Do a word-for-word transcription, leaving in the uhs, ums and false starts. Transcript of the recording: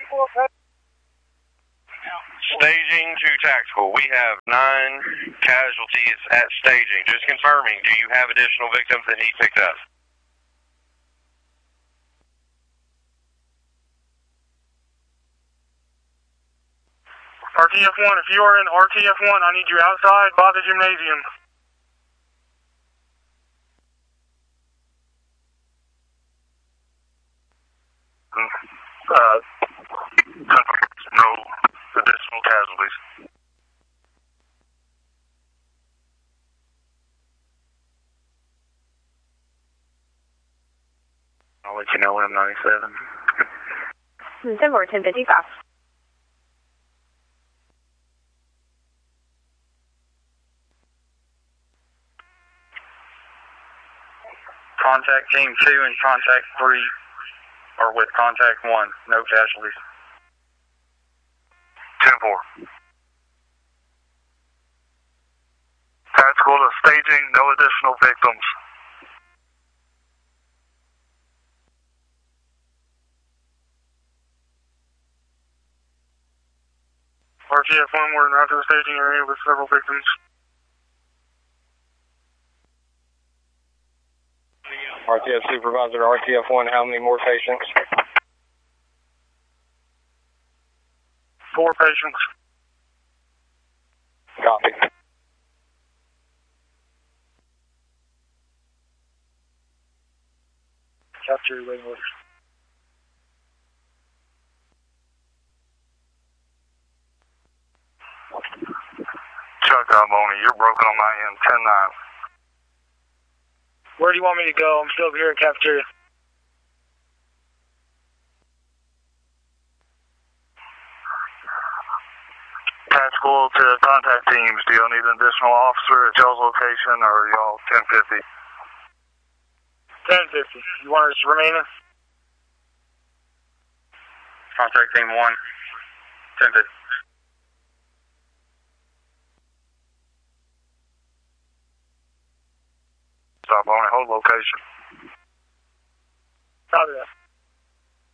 Staging to tactical. We have nine casualties at staging. Just confirming, do you have additional victims that he picked up? R T F one, if you are in R T F one, I need you outside by the gymnasium. Uh, no additional casualties. I'll let you know when I'm ninety-seven. ten four, ten fifty-five. Contact team two and contact three are with contact one. No casualties. ten four. Tactical to staging, no additional victims. R T F one, we're out to the staging area with several victims. R T F supervisor, R T F one, how many more patients? Four patients. Copy. Capture your waiting orders. Chuck Boney, you're broken on my end, ten nine. Where do you want me to go? I'm still here at cafeteria. Tactical to contact teams. Do y'all need an additional officer at y'all's location, or are y'all ten fifty? ten fifty. You want us to remain in? Contact team one. ten fifty. Stop on it, hold location. Copy that.